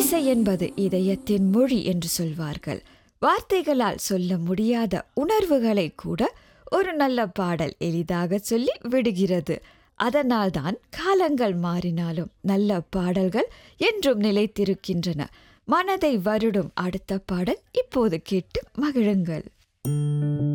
இசை என்பது இதயத்தின் மொழி என்று சொல்வார்கள். வார்த்தைகளால் சொல்ல முடியாத உணர்வுகளை கூட ஒரு நல்ல பாடல் எளிதாக சொல்லி விடுகிறது. அதனால்தான் காலங்கள் மாறினாலும் நல்ல பாடல்கள் என்றும் நிலைத்திருக்கின்றன. மனதை வருடும் அடுத்த பாடல் இப்போது கேட்டு மகிழுங்கள்.